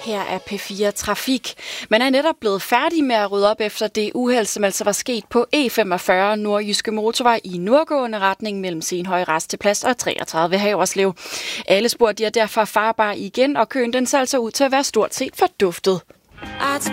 her er P4 Trafik. Man er netop blevet færdig med at rydde op efter det uheld, som altså var sket på E45 Nordjyske Motorvej i nordgående retning mellem Senhøje Rasteplads og 33 Haverslev. Alle spor de er derfor farbare igen, og køen den ser altså ud til at være stort set forduftet.